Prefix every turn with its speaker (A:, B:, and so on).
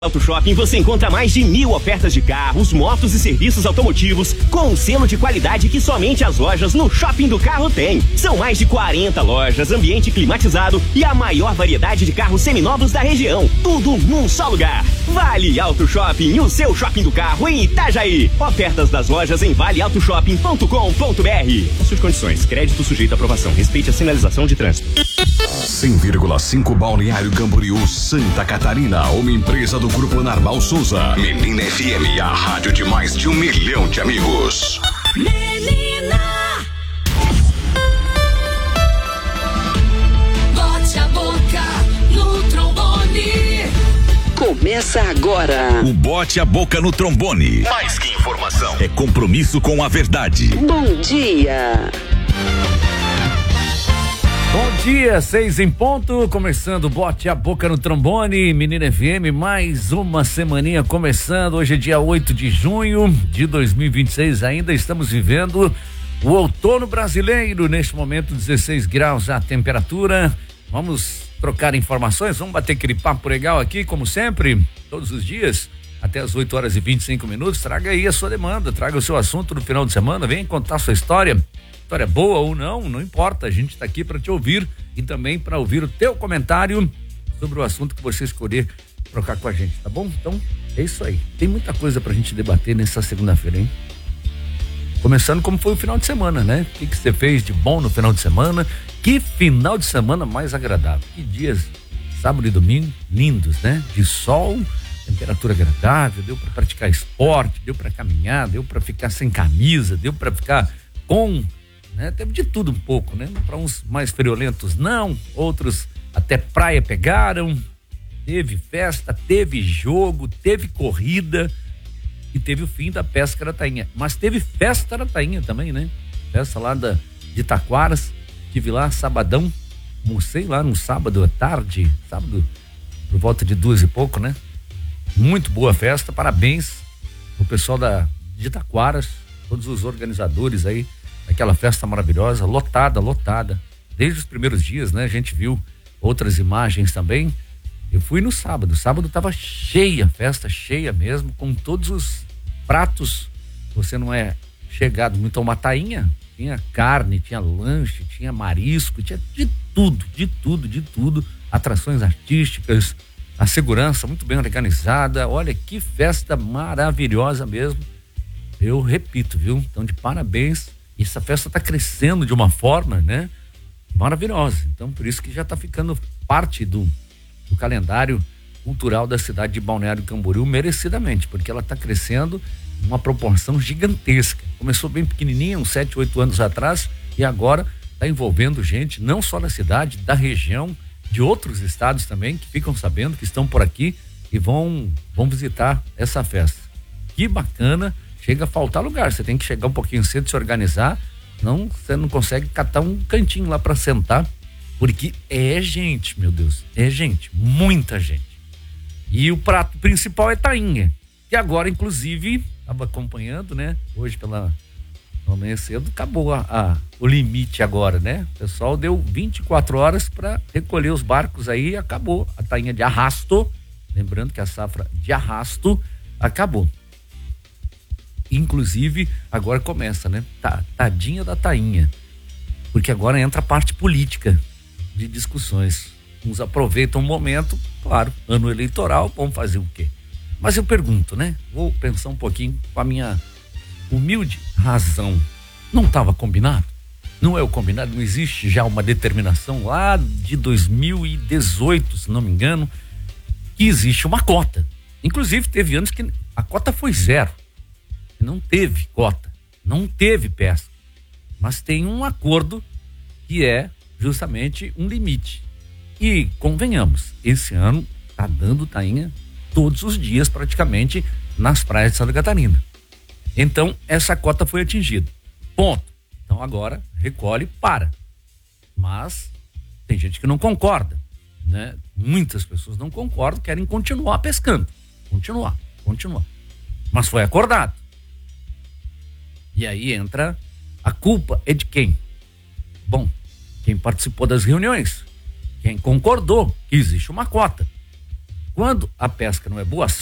A: Auto Shopping você encontra mais de 1.000 ofertas de carros, motos e serviços automotivos com um selo de qualidade que somente as lojas no Shopping do Carro têm. São mais de 40 lojas, ambiente climatizado e a maior variedade de carros seminovos da região. Tudo num só lugar. Vale Auto Shopping, o seu shopping do carro em Itajaí. Ofertas das lojas em valeautoshopping.com.br. As suas condições, crédito sujeito à aprovação. Respeite a sinalização de trânsito.
B: 100,5 Balneário Camboriú, Santa Catarina, uma empresa do Grupo Narval Souza. Menina FM, a rádio de mais de 1 milhão de amigos.
C: Menina, bote a boca no trombone.
D: Começa agora.
B: O Bote a Boca no Trombone. Mais que informação, é compromisso com a verdade.
D: Bom dia.
E: Bom dia, 6 em ponto, começando, bote a boca no trombone, Menina FM, mais uma semaninha começando, hoje é dia 8 de junho de 2026, ainda estamos vivendo o outono brasileiro, neste momento 16 graus a temperatura, vamos trocar informações, vamos bater aquele papo legal aqui, como sempre, todos os dias, até as 8 horas e 25 minutos, traga aí a sua demanda, traga o seu assunto no final de semana, venha contar a sua história boa ou não importa, a gente está aqui para te ouvir e também para ouvir o teu comentário sobre o assunto que você escolher trocar com a gente, tá bom? Então, é isso aí. Tem muita coisa pra gente debater nessa segunda-feira, hein? Começando como foi o final de semana, né? O que você fez de bom no final de semana? Que final de semana mais agradável. Que dias, sábado e domingo, lindos, né? De sol, temperatura agradável, deu para praticar esporte, deu para caminhar, deu para ficar sem camisa, deu para ficar com... né? Teve de tudo um pouco, né? Para uns mais friolentos não, outros até praia pegaram, teve festa, teve jogo, teve corrida e teve o fim da pesca da tainha, mas teve festa da tainha também, né? Festa lá de Taquaras, tive lá sabadão, almocei lá no sábado à tarde, sábado por volta de 2 e pouco, né? Muito boa festa, parabéns o pessoal de Taquaras, todos os organizadores aí, aquela festa maravilhosa, lotada, desde os primeiros dias, né? A gente viu outras imagens também. Eu fui no sábado tava cheia, festa cheia mesmo, com todos os pratos. Você não é chegado muito a uma tainha, tinha carne, tinha lanche, tinha marisco, tinha de tudo, atrações artísticas, a segurança muito bem organizada, olha que festa maravilhosa mesmo, eu repito, viu? Então de parabéns. Essa festa está crescendo de uma forma, né? Maravilhosa. Então, por isso que já está ficando parte do calendário cultural da cidade de Balneário Camboriú, merecidamente, porque ela está crescendo em uma proporção gigantesca. Começou bem pequenininha, uns 7, 8 anos atrás, e agora está envolvendo gente, não só da cidade, da região, de outros estados também, que ficam sabendo que estão por aqui e vão visitar essa festa. Que bacana! Chega a faltar lugar, você tem que chegar um pouquinho cedo, se organizar, não, você não consegue catar um cantinho lá para sentar, porque é gente, meu Deus, é gente, muita gente. E o prato principal é tainha, que agora inclusive estava acompanhando, né? Hoje pela manhã cedo acabou o limite agora, né? O pessoal deu 24 horas para recolher os barcos aí e acabou a tainha de arrasto, lembrando que a safra de arrasto acabou. Inclusive, agora começa, né? Tadinha da tainha. Porque agora entra a parte política de discussões. Uns aproveitam o momento, claro, ano eleitoral, vamos fazer o quê? Mas eu pergunto, né? Vou pensar um pouquinho com a minha humilde razão. Não estava combinado? Não é o combinado? Não existe já uma determinação lá de 2018, se não me engano, que existe uma cota. Inclusive, teve anos que a cota foi 0. Não teve cota, não teve pesca, mas tem um acordo que é justamente um limite. E convenhamos, esse ano tá dando tainha todos os dias praticamente nas praias de Santa Catarina. Então essa cota foi atingida. Ponto. Então agora recolhe, para. Mas tem gente que não concorda, né? Muitas pessoas não concordam, querem continuar pescando. Continuar. Mas foi acordado. E aí entra, a culpa é de quem? Bom, quem participou das reuniões, quem concordou que existe uma cota. Quando a pesca não é boa,